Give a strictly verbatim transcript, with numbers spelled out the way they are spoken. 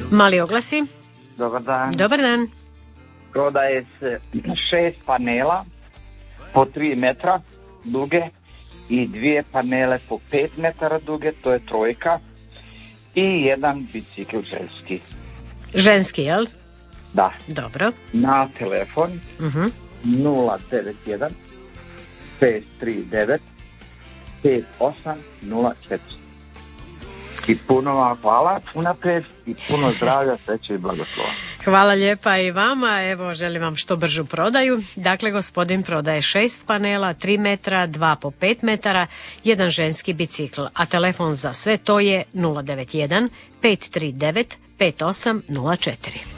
Mali oglasi. Dobar dan. Dobar dan. Prodaje se šest panela po tri metra duge i dvije panele po pet metara duge, to je trojka, i jedan bicikl ženski. Ženski, jel? Da. Dobro. Na telefon Uh-huh. nula devet jedan šest tri devet pet osam nula četiri. I puno vam hvala unaprijed i puno zdravlja, sreće i blagoslova. Hvala lijepa i vama, evo želim vam što bržu prodaju. Dakle, gospodin prodaje šest panela, tri metra, dva po pet metara, jedan ženski bicikl, a telefon za sve to je nula devet jedan pet tri devet pet osam nula četiri.